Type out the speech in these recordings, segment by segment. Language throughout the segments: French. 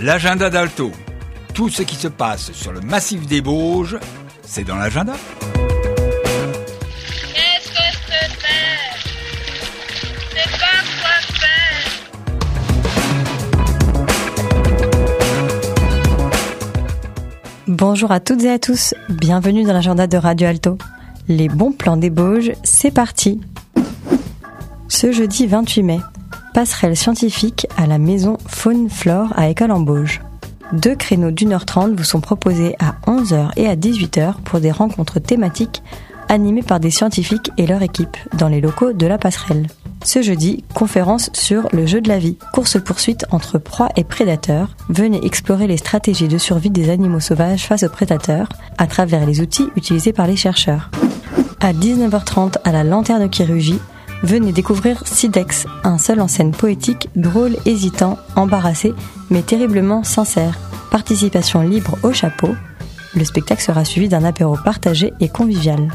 L'agenda d'Alto. Tout ce qui se passe sur le massif des Bauges, c'est dans l'agenda. Qu'est-ce que c'est? C'est pas quoi faire. Bonjour à toutes et à tous, bienvenue dans l'agenda de Radio Alto. Les bons plans des Bauges, c'est parti. Ce jeudi 28 mai, passerelle scientifique à la maison Faune-Flore à École-en-Bauges. 2 créneaux d'1h30 vous sont proposés à 11h et à 18h pour des rencontres thématiques animées par des scientifiques et leur équipe dans les locaux de la passerelle. Ce jeudi, conférence sur le jeu de la vie, course-poursuite entre proie et prédateurs. Venez explorer les stratégies de survie des animaux sauvages face aux prédateurs à travers les outils utilisés par les chercheurs. À 19h30 à la Lanterne qui rugit, venez découvrir Sidex, un seul en scène poétique, drôle, hésitant, embarrassé, mais terriblement sincère. Participation libre au chapeau. Le spectacle sera suivi d'un apéro partagé et convivial.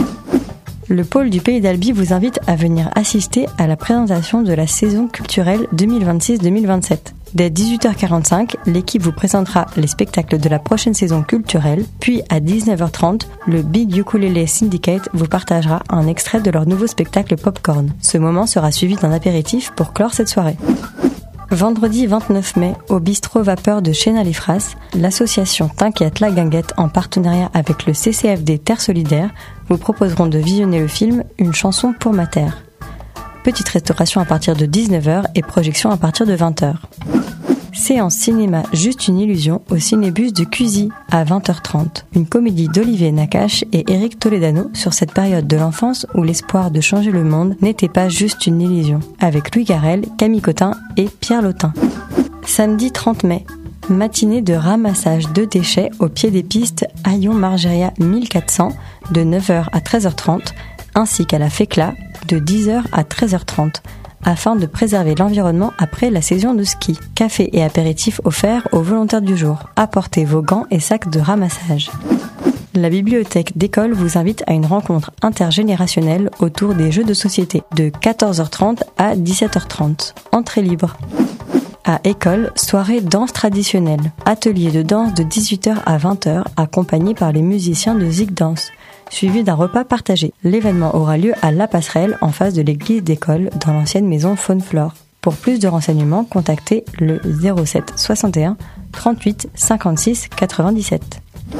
Le pôle du Pays d'Albi vous invite à venir assister à la présentation de la saison culturelle 2026-2027. Dès 18h45, l'équipe vous présentera les spectacles de la prochaine saison culturelle, puis à 19h30, le Big Ukulele Syndicate vous partagera un extrait de leur nouveau spectacle Popcorn. Ce moment sera suivi d'un apéritif pour clore cette soirée. Vendredi 29 mai, au bistrot Vapeur de Chénalifras, l'association T'inquiète la Guinguette, en partenariat avec le CCFD Terre Solidaire, vous proposeront de visionner le film Une chanson pour ma terre. Petite restauration à partir de 19h et projection à partir de 20h. Séance cinéma Juste une illusion au cinébus de Cuisy à 20h30. Une comédie d'Olivier Nakache et Éric Toledano sur cette période de l'enfance où l'espoir de changer le monde n'était pas juste une illusion. Avec Louis Garrel, Camille Cotin et Pierre Lotin. Samedi 30 mai. Matinée de ramassage de déchets au pied des pistes Hayon-Margeria 1400 de 9h à 13h30 ainsi qu'à la FECLA de 10h à 13h30 afin de préserver l'environnement après la saison de ski. Café et apéritifs offerts aux volontaires du jour. Apportez vos gants et sacs de ramassage. La bibliothèque d'école vous invite à une rencontre intergénérationnelle autour des jeux de société de 14h30 à 17h30. Entrée libre. À école, soirée danse traditionnelle. Atelier de danse de 18h à 20h accompagné par les musiciens de Zig Dance, suivi d'un repas partagé. L'événement aura lieu à La Passerelle en face de l'église d'école dans l'ancienne maison Faune-Flore. Pour plus de renseignements, contactez le 07 61 38 56 97.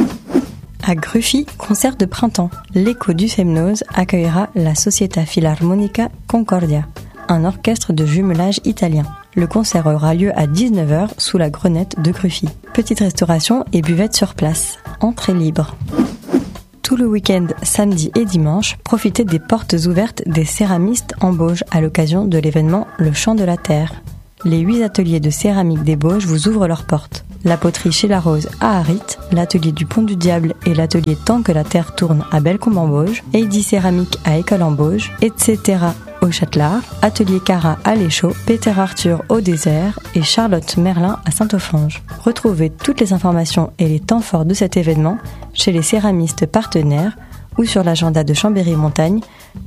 À Gruffy, concert de printemps. L'écho du Semnoz accueillera la Società Filarmonica Concordia, un orchestre de jumelage italien. Le concert aura lieu à 19h sous la Grenette de Gruffy. Petite restauration et buvette sur place. Entrée libre. Tout le week-end, samedi et dimanche, profitez des portes ouvertes des céramistes en Bauges à l'occasion de l'événement Le Chant de la Terre. Les 8 ateliers de céramique des Bauges vous ouvrent leurs portes. La poterie chez la Rose à Harit, l'atelier du Pont du Diable et l'atelier Tant que la Terre tourne à Bellecombe-en-Bauges, Heidi Céramique à École-en-Bauges, etc. au Châtelard, atelier Cara à l'Échaud, Peter Arthur au Désert et Charlotte Merlin à Saint-Offrange. Retrouvez toutes les informations et les temps forts de cet événement chez les céramistes partenaires ou sur l'agenda de Chambéry-Montagne,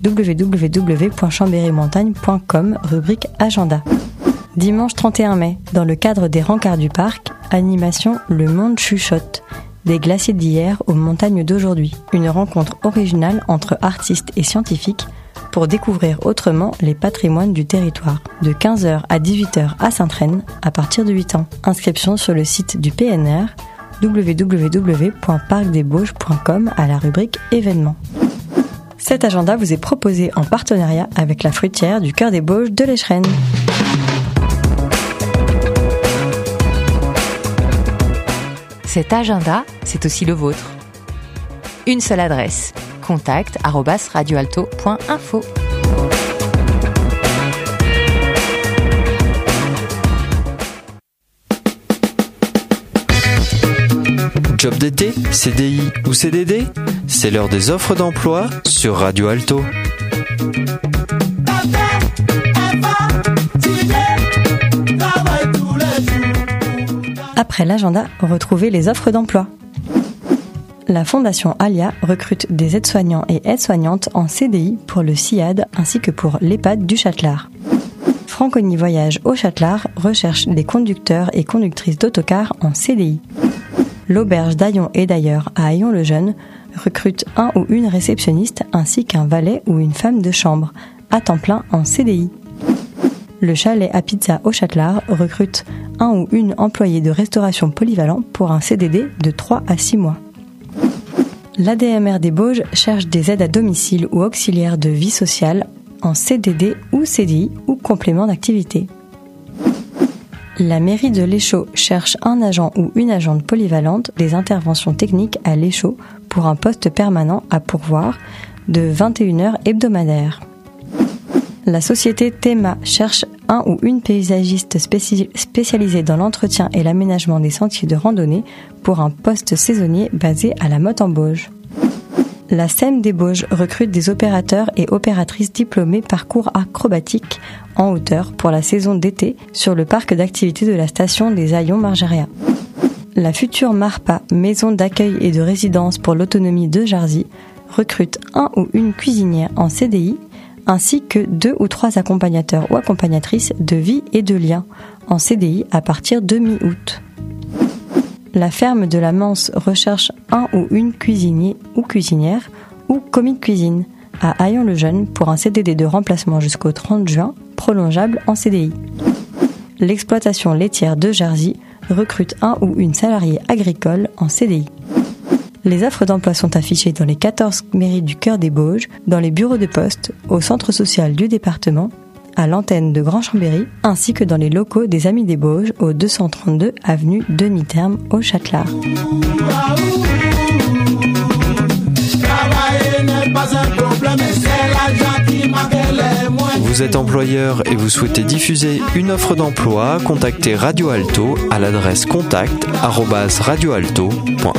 www.chambérymontagne.com, rubrique agenda. Dimanche 31 mai, dans le cadre des rencarts du parc, animation Le Monde chuchote, des glaciers d'hier aux montagnes d'aujourd'hui. Une rencontre originale entre artistes et scientifiques pour découvrir autrement les patrimoines du territoire. De 15h à 18h à Sainte-Reine, à partir de 8 ans. Inscription sur le site du PNR, www.parcdesbauges.com à la rubrique événements. Cet agenda vous est proposé en partenariat avec la fruitière du Cœur des Bauges de l'Echerenne. Cet agenda, c'est aussi le vôtre. Une seule adresse, contact@radioalto.info. Job d'été, CDI ou CDD, c'est l'heure des offres d'emploi sur Radio Alto. Après l'agenda, retrouvez les offres d'emploi. La Fondation Alia recrute des aides-soignants et aides-soignantes en CDI pour le SIAD ainsi que pour l'EHPAD du Châtelard. Franconie Voyage au Châtelard recherche des conducteurs et conductrices d'autocars en CDI. L'auberge d'Aillon et d'ailleurs à Aillon-le-Jeune recrute un ou une réceptionniste ainsi qu'un valet ou une femme de chambre à temps plein en CDI. Le chalet à pizza au Châtelard recrute un ou une employée de restauration polyvalent pour un CDD de 3 à 6 mois. L'ADMR des Bauges cherche des aides à domicile ou auxiliaires de vie sociale en CDD ou CDI ou complément d'activité. La mairie de l'Échaud cherche un agent ou une agente polyvalente des interventions techniques à l'Échaud pour un poste permanent à pourvoir de 21 heures hebdomadaires. La société Théma cherche un ou une paysagiste spécialisée dans l'entretien et l'aménagement des sentiers de randonnée pour un poste saisonnier basé à la Motte-en-Bauge. La SEM des Bauges recrute des opérateurs et opératrices diplômés parcours acrobatique en hauteur pour la saison d'été sur le parc d'activités de la station des Aillons-Margeria. La future MARPA, maison d'accueil et de résidence pour l'autonomie de Jarzy, recrute un ou une cuisinière en CDI ainsi que 2 ou 3 accompagnateurs ou accompagnatrices de vie et de lien en CDI à partir de mi-août. La ferme de la Manse recherche un ou une cuisinier ou cuisinière ou commis de cuisine à Aillon-le-Jeune pour un CDD de remplacement jusqu'au 30 juin, prolongeable en CDI. L'exploitation laitière de Jarzy recrute un ou une salariée agricole en CDI. Les offres d'emploi sont affichées dans les 14 mairies du cœur des Bauges, dans les bureaux de poste, au centre social du département, à l'antenne de Grand-Chambéry, ainsi que dans les locaux des Amis des Bauges, au 232 avenue Denis Terme, au Châtelard. Vous êtes employeur et vous souhaitez diffuser une offre d'emploi, contactez Radio Alto à l'adresse contact@radioalto.org.